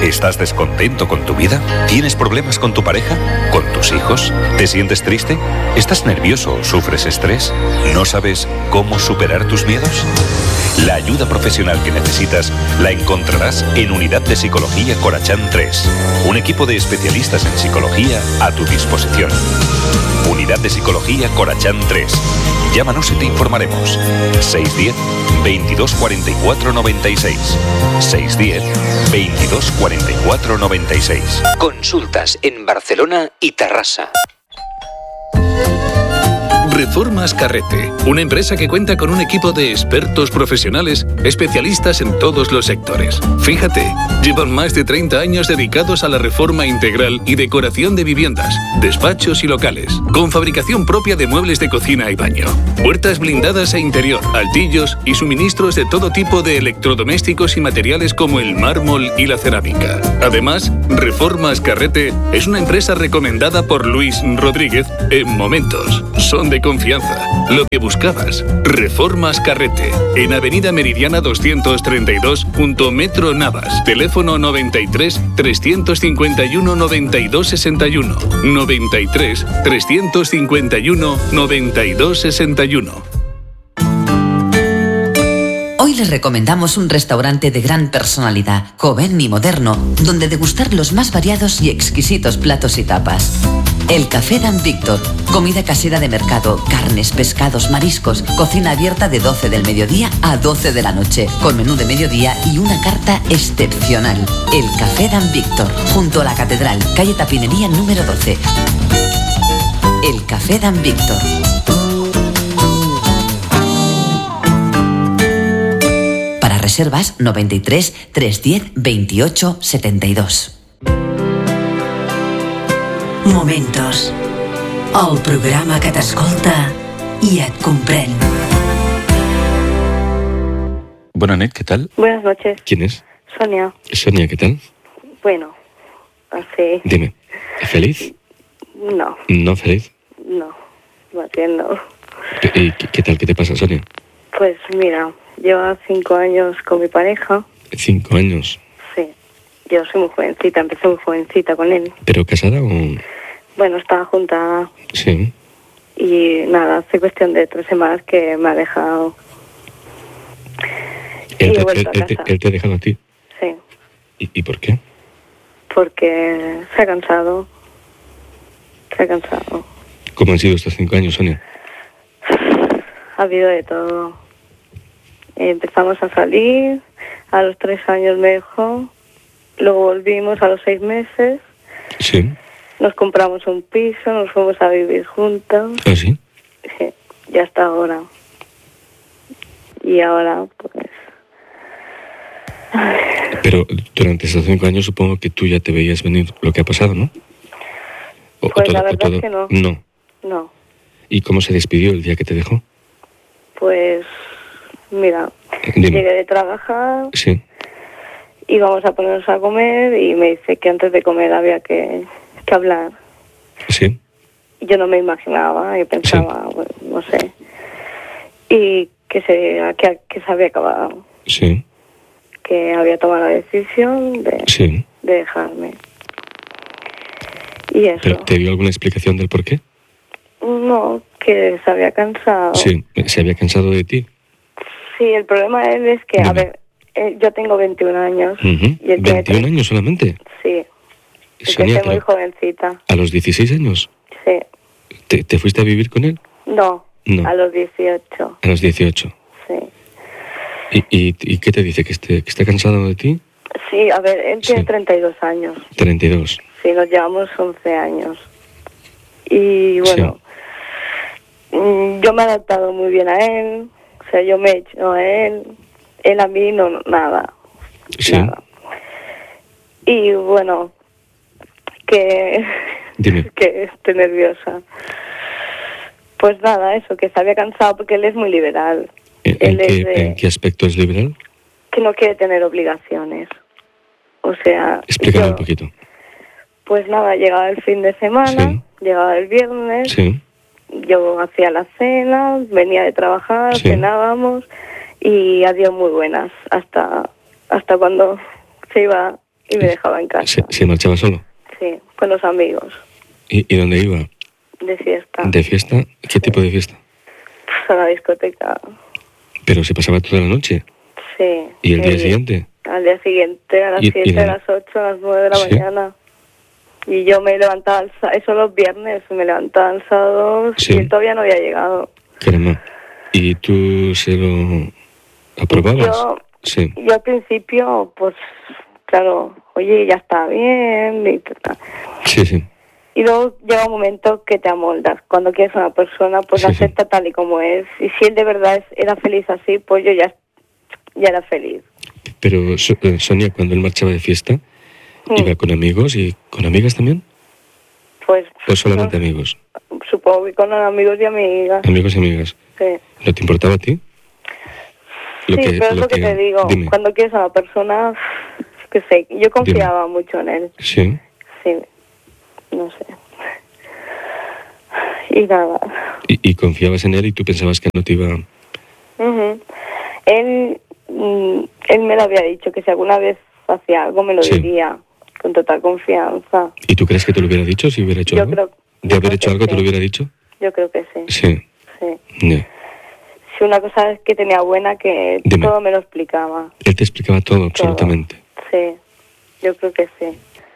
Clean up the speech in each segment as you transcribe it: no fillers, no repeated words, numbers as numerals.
¿Estás descontento con tu vida? ¿Tienes problemas con tu pareja? ¿Con tus hijos? ¿Te sientes triste? ¿Estás nervioso o sufres estrés? ¿No sabes cómo superar tus miedos? La ayuda profesional que necesitas la encontrarás en Unidad de Psicología Corachán 3. Un equipo de especialistas en psicología a tu disposición. Unidad de Psicología Corachán 3. Llámanos y te informaremos. 610 22 44 96. 610 22 44 96. Consultas en Barcelona y Tarrasa. Reformas Carrete, una empresa que cuenta con un equipo de expertos profesionales especialistas en todos los sectores. Fíjate, llevan más de 30 años dedicados a la reforma integral y decoración de viviendas, despachos y locales, con fabricación propia de muebles de cocina y baño, puertas blindadas e interior, altillos y suministros de todo tipo de electrodomésticos y materiales como el mármol y la cerámica. Además, Reformas Carrete es una empresa recomendada por Luis Rodríguez en Momentos. Son de confianza. Lo que buscabas. Reformas Carrete. En Avenida Meridiana 232, junto Metro Navas. Teléfono 93 351 92 61. 93 351 92 61. Hoy les recomendamos un restaurante de gran personalidad, joven y moderno, donde degustar los más variados y exquisitos platos y tapas. El Café Dan Víctor, comida casera de mercado, carnes, pescados, mariscos, cocina abierta de 12 del mediodía a 12 de la noche, con menú de mediodía y una carta excepcional. El Café Dan Víctor, junto a la Catedral, calle Tapinería número 12. El Café Dan Víctor. Para reservas 93 310 28 72. Momentos. El programa que t'escolta y et comprèn. Bueno, Anet, ¿qué tal? Buenas noches. ¿Quién es? Sonia. Sonia, ¿qué tal? Bueno, así. Dime, ¿feliz? No. ¿No feliz? No, más bien no. ¿Qué tal? ¿Qué te pasa, Sonia? Pues mira, llevo 5 años con mi pareja. 5 años. Sí. Yo soy muy jovencita, empecé muy jovencita con él. ¿Pero casada o...? Bueno, estaba juntada. Sí. Y nada, hace cuestión de 3 semanas que me ha dejado. Él te ha dejado a ti. Sí. ¿Y por qué? Porque se ha cansado. Se ha cansado. ¿Cómo han sido estos 5 años, Sonia? Ha habido de todo. Empezamos a salir, a los 3 años me dejó, luego volvimos a los 6 meses. Sí. Nos compramos un piso, nos fuimos a vivir juntos. ¿Ah, sí? Sí, y hasta ahora. Y ahora, pues... Pero durante esos 5 años supongo que tú ya te veías venir lo que ha pasado, ¿no? Pues la verdad es que no. No. No. ¿Y cómo se despidió el día que te dejó? Pues, mira, Dime. llegué de trabajar, Sí. íbamos a ponernos a comer y me dice que antes de comer había que hablar. Sí. Yo no me imaginaba, yo pensaba, bueno, no sé, y que se había acabado, Sí. que había tomado la decisión Sí. de dejarme. Y eso. ¿Pero te dio alguna explicación del por qué? No, que se había cansado. Sí. ¿Se había cansado de ti? Sí, el problema de él es que, a ver, yo tengo 21 años. Uh-huh. Y él tiene 21 años solamente. Sí. Sonia, Empecé muy jovencita. ¿a los 16 años? Sí. ¿Te fuiste a vivir con él? No, No. a los 18. A los 18. Sí. ¿Y qué te dice? ¿Que está cansado de ti? Sí, a ver, él tiene Sí. 32 años. 32. Sí, nos llevamos 11 años. Y bueno, yo me he adaptado muy bien a él. O sea, yo me he hecho a él. Él a mí no, nada. Sí. Nada. Y bueno, que... Dime. que estoy nerviosa. Pues nada, eso, que se había cansado porque él es muy liberal. ¿En qué aspecto es liberal? Que no quiere tener obligaciones. O sea... Explícame un poquito. Pues nada, llegaba el fin de semana, llegaba el viernes, yo hacía la cena, venía de trabajar, cenábamos y a días muy buenas, hasta cuando se iba y me dejaba en casa. ¿Se marchaba solo? Sí, con los amigos. ¿Y dónde iba? De fiesta. ¿De fiesta? ¿Qué tipo de fiesta? Pues a la discoteca. ¿Pero se pasaba toda la noche? Sí. ¿Y el día siguiente? Al día siguiente, a las 7, a las 8, a las 9 de la mañana. Y yo me levantaba, eso los viernes, me levantaba el sábado y él todavía no había llegado. Caramba. ¿Y tú se lo aprobabas? Yo al principio, pues, claro, oye, ya está bien. Y Sí. Y luego llega un momento que te amoldas. Cuando quieres a una persona, pues la acepta tal y como es. Y si él de verdad era feliz así, pues yo ya era feliz. Pero, Sonia, cuando él marchaba de fiesta, ¿iba con amigos y con amigas también? Pues... ¿O solamente amigos? Supongo que con amigos y amigas. Amigos y amigas. Sí. ¿No te importaba a ti? Pero es lo que te digo. Dime. Cuando quieres a una persona, que sé, yo confiaba mucho en él. Sí. Sí. No sé. Y nada. ¿Y confiabas en él y tú pensabas que no te iba...? Él me lo había dicho, que si alguna vez hacía algo me lo diría, con total confianza. ¿Y tú crees que te lo hubiera dicho si hubiera hecho algo? ¿De haber hecho algo te lo hubiera dicho? Yo creo que sí. Sí. Yeah. Sí, una cosa es que tenía buena, que todo me lo explicaba. Él te explicaba todo, absolutamente. Sí, yo creo que sí.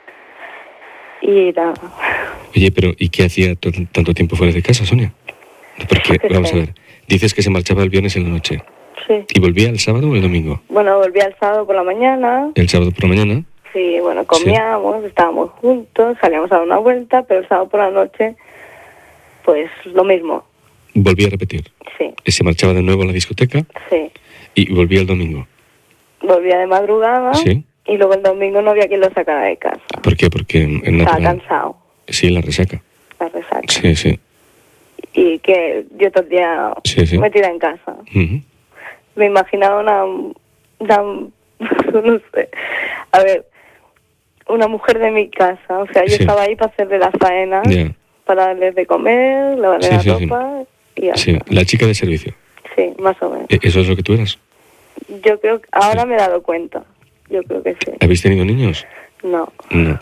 Y nada. Oye, pero ¿y qué hacía tanto tiempo fuera de casa, Sonia? Porque, vamos a ver, dices que se marchaba el viernes en la noche. Sí. ¿Y volvía el sábado o el domingo? Bueno, volvía el sábado por la mañana. ¿El sábado por la mañana? Sí, bueno, comíamos, estábamos juntos, salíamos a dar una vuelta, pero el sábado por la noche, pues lo mismo. ¿Volvía a repetir? Sí. ¿Se marchaba de nuevo a la discoteca? Sí. ¿Y volvía el domingo? Volvía de madrugada. Sí. Y luego el domingo no había quien lo sacara de casa. ¿Por qué? Porque estaba cansado. Sí, la resaca. La resaca. Sí. Y que yo todo el día metida en casa. Me imaginaba no sé, a ver, una mujer de mi casa. O sea, yo estaba ahí para hacerle la faena, para darles de comer, lavarle la ropa y ya. Sí, la chica de servicio. Sí, más o menos. ¿Eso es lo que tú eras? Yo creo que ahora me he dado cuenta. Yo creo que sí. ¿Habéis tenido niños? No.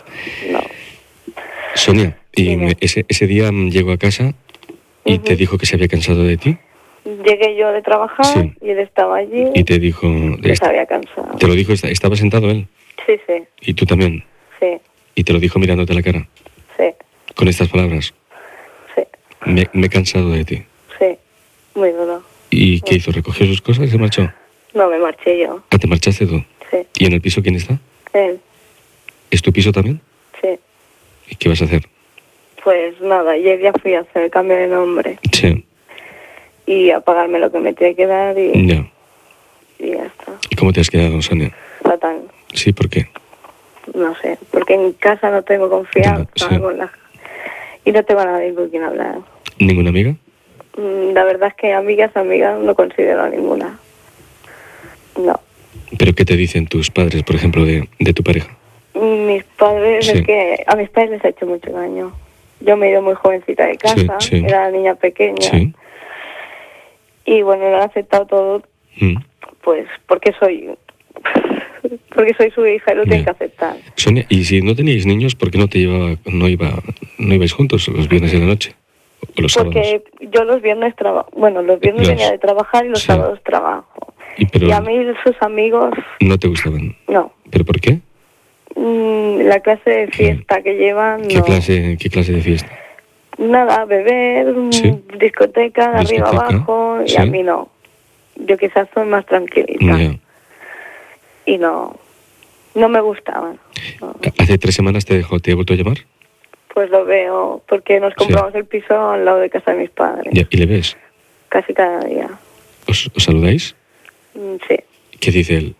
Sonia, ¿y ese día llegó a casa y te dijo que se había cansado de ti? Llegué yo de trabajar y él estaba allí. Y te dijo... Que se había cansado. ¿Te lo dijo? ¿Estaba sentado él? Sí. ¿Y tú también? Sí. ¿Y te lo dijo mirándote a la cara? Sí. ¿Con estas palabras? Sí. Me he cansado de ti. Sí, muy duro. ¿Y qué hizo? ¿Recogió sus cosas y se marchó? No, me marché yo. ¿Ah, te marchaste tú? Sí. ¿Y en el piso quién está? Él. ¿Es tu piso también? Sí. ¿Y qué vas a hacer? Pues nada, ayer ya fui a hacer el cambio de nombre. Sí. Y a pagarme lo que me tiene que dar y... Ya. Y ya está. ¿Y cómo te has quedado, Sonia? Fatal. Sí, ¿por qué? No sé, porque en casa no tengo confianza y no tengo a nadie con quien hablar. ¿Ninguna amiga? La verdad es que amigas no considero a ninguna. No. ¿Pero qué te dicen tus padres, por ejemplo, de tu pareja? Mis padres, es que a mis padres les ha hecho mucho daño. Yo me he ido muy jovencita de casa, era la niña pequeña. Sí. Y bueno, lo han aceptado todo, pues porque soy su hija y lo tienen que aceptar. Sonia, ¿y si no teníais niños, por qué no ibais juntos los viernes de la noche? ¿O los sábados? Porque yo los viernes venía de trabajar y los sábados trabajo. Y a mí sus amigos... ¿No te gustaban? No. ¿Pero por qué? La clase de fiesta que llevan... ¿Qué clase de fiesta? Nada, beber, discoteca, de arriba abajo, y a mí no. Yo quizás soy más tranquilita. Y no me gustaban. No. ¿Hace 3 semanas te ha vuelto a llamar? Pues lo veo, porque nos compramos el piso al lado de casa de mis padres. ¿Y le ves? Casi cada día. ¿Os saludáis? Sí. ¿Qué dice él?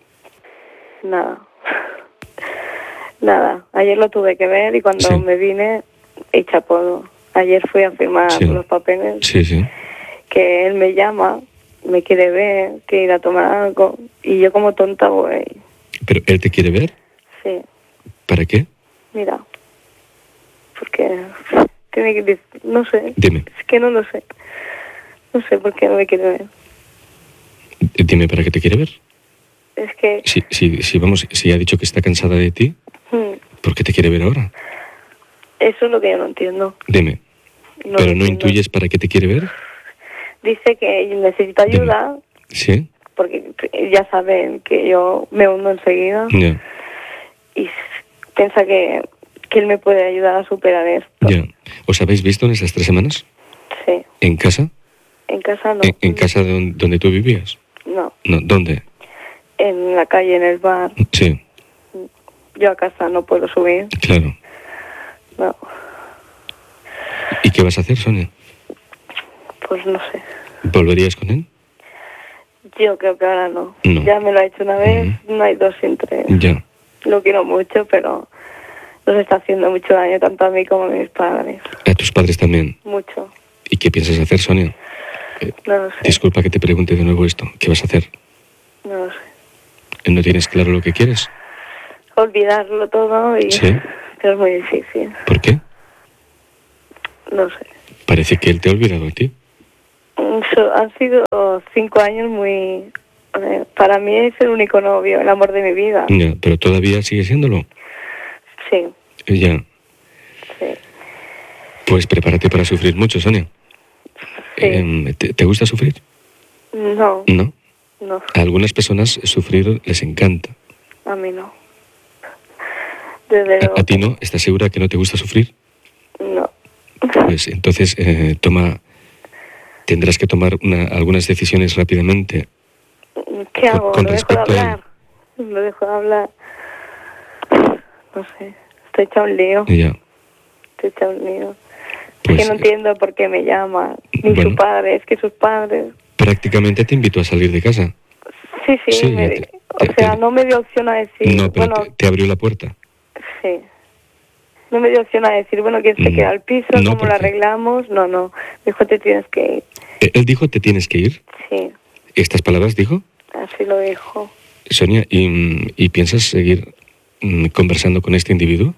Nada. Ayer lo tuve que ver y cuando me vine, hecha polvo. Ayer fui a firmar los papeles. Sí. Que él me llama, me quiere ver, quiere ir a tomar algo. Y yo como tonta voy. ¿Pero él te quiere ver? Sí. ¿Para qué? Mira, porque tiene que decir, no sé. Dime. Es que no lo sé. No sé por qué no me quiere ver. Dime, ¿para qué te quiere ver? Es que... Si ha dicho que está cansada de ti. ¿Por qué te quiere ver ahora? Eso es lo que yo no entiendo. Dime. No ¿Pero lo no entiendo. intuyes para qué te quiere ver? Dice que necesito ayuda, ¿Sí? porque ya saben que yo me hundo enseguida. Ya. Y piensa que él me puede ayudar a superar esto. Ya. ¿Os habéis visto en esas 3 semanas? Sí. ¿En casa? En casa no. ¿En casa donde tú vivías? No. No, ¿dónde? En la calle, en el bar. Sí, Yo a casa no puedo subir. claro. No. ¿Y qué vas a hacer, Sonia? Pues no sé. ¿Volverías con él? Yo creo que ahora no. No. Ya me lo ha hecho una vez, no hay dos sin tres. Ya. Lo quiero mucho, pero nos está haciendo mucho daño tanto a mí como a mis padres. A tus padres también. Mucho. ¿Y qué piensas hacer, Sonia? No lo sé. Disculpa que te pregunte de nuevo esto. ¿Qué vas a hacer? No lo sé. ¿No tienes claro lo que quieres? Olvidarlo todo y... Sí. Pero es muy difícil. ¿Por qué? No sé. Parece que él te ha olvidado a ti. Han sido 5 años muy... para mí es el único novio, el amor de mi vida. Ya, pero todavía sigue siéndolo. Sí, Ya. sí. Pues prepárate para sufrir mucho, Sonia. Sí. ¿Te gusta sufrir? No, No. no, A algunas personas sufrir les encanta. a mí no. Desde luego. ¿A ti no? ¿Estás segura que no te gusta sufrir? No. Pues entonces tendrás que tomar algunas decisiones rápidamente. ¿Qué hago? con ¿Lo dejo de respecto a él. hablar? ¿Lo dejo de hablar? No sé. Estoy hecha un lío. Ya. Estoy hecha un lío. Pues, es que no entiendo por qué me llama. Ni bueno. su padre, es que sus padres... Prácticamente te invito a salir de casa. Sí, Sí, o sea, no me dio opción a decir... No, pero bueno, te abrió la puerta. sí. No me dio opción a decir, bueno, ¿quién se queda al piso? No, ¿Cómo lo porque- arreglamos? No, no. Dijo, te tienes que ir. Él dijo, te tienes que ir. Sí, ¿Estas palabras dijo? así lo dijo. Sonia, ¿y piensas seguir conversando con este individuo?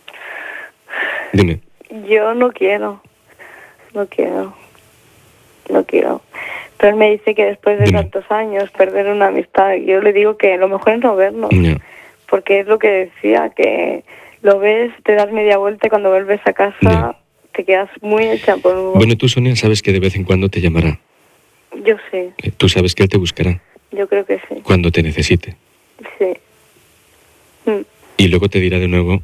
Dime. Yo no quiero. No quiero. No quiero. Pero él me dice que después de Dime. tantos años perder una amistad, yo le digo que lo mejor es no vernos. Ya. Porque es lo que decía, que lo ves, te das media vuelta y cuando vuelves a casa Ya. te quedas muy hecha polvo. Bueno, tú, Sonia, sabes que de vez en cuando te llamará. Yo sé, Tú sabes que él te buscará yo creo que sí. cuando te necesite. Sí. Mm. Y luego te dirá de nuevo...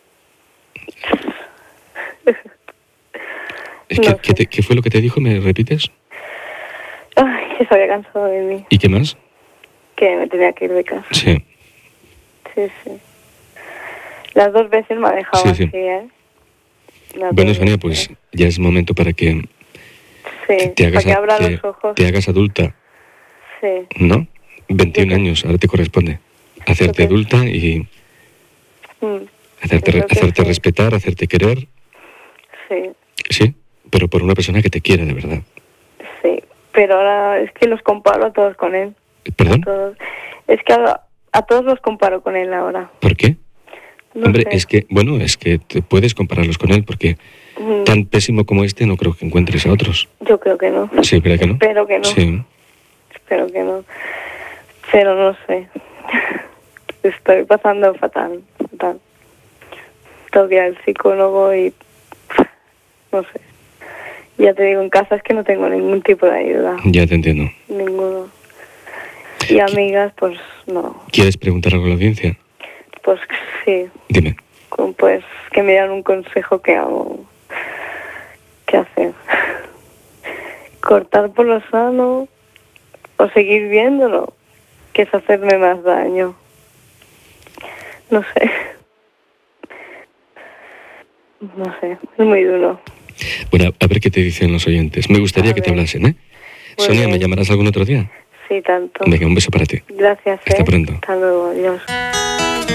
No sé. ¿Qué fue lo que te dijo? ¿Me repites? Ay, que se había cansado de mí, ¿Y qué más? que me tenía que ir de casa. Sí. Sí, sí. Las 2 veces me ha dejado Sí, sí. así, ¿eh? Las Bueno, 2 Sonia, veces. pues ya es momento para que Sí, te hagas, para que abra los ojos. te hagas adulta, Sí, ¿no? 21 años, ahora te corresponde. Hacerte Ok. adulta y mm, hacerte, Creo que hacerte sí. respetar, hacerte querer. sí, Sí, pero por una persona que te quiera de verdad. sí. Pero ahora es que los comparo a todos con él. ¿Perdón? A todos. Es que a todos los comparo con él ahora. ¿Por qué? No Hombre, sé. es que te puedes compararlos con él porque Mm, tan pésimo como este no creo que encuentres a otros. Yo creo que no. Sí, ¿verdad que no? Espero que no. Sí. Espero que no. Pero no sé. Estoy pasando fatal, fatal. Tengo que ir al psicólogo y... no sé. Ya te digo, en casa es que no tengo ningún tipo de ayuda. Ya te entiendo. Ninguno. Y amigas, pues no. ¿Quieres preguntar algo a la audiencia? Pues sí. Dime. Pues que me dan un consejo que hago. ¿Qué hacer? ¿Cortar por lo sano o seguir viéndolo? Que es hacerme más daño. No sé. No sé, es muy duro. Bueno, a ver qué te dicen los oyentes. Me gustaría A que te ver. hablasen, ¿eh? Muy Sonia, ¿me bien. llamarás algún otro día? Sí, tanto. Venga, un beso para ti. Gracias, Hasta pronto. Hasta luego, adiós.